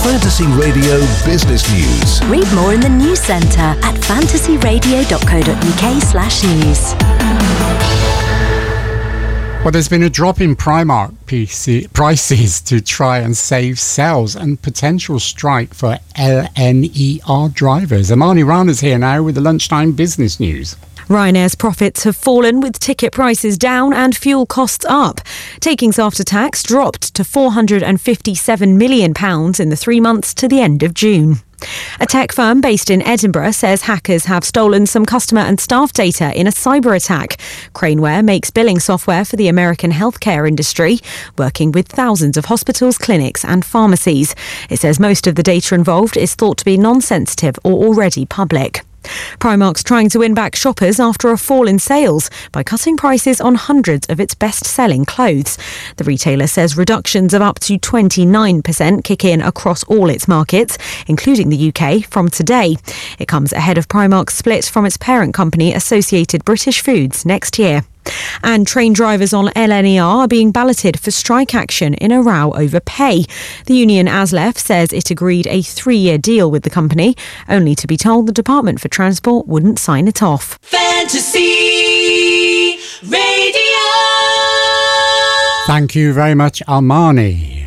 Fantasy Radio Business News. Read more in the news centre at fantasyradio.co.uk/news. Well, there's been a drop in Primark prices to try and save sales and potential strike for LNER drivers. Amani Rana's here now with the Lunchtime Business News. Ryanair's profits have fallen with ticket prices down and fuel costs up. Takings after tax dropped to £457 million in the 3 months to the end of June. A tech firm based in Edinburgh says hackers have stolen some customer and staff data in a cyber attack. Craneware makes billing software for the American healthcare industry, working with thousands of hospitals, clinics and pharmacies. It says most of the data involved is thought to be non-sensitive or already public. Primark's trying to win back shoppers after a fall in sales by cutting prices on hundreds of its best-selling clothes. The retailer says reductions of up to 29% kick in across all its markets, including the UK, from today. It comes ahead of Primark's split from its parent company, Associated British Foods, next year. And train drivers on LNER are being balloted for strike action in a row over pay. The union ASLEF says it agreed a 3-year deal with the company, only to be told the Department for Transport wouldn't sign it off. Fantasy Radio. Thank you very much, Armani.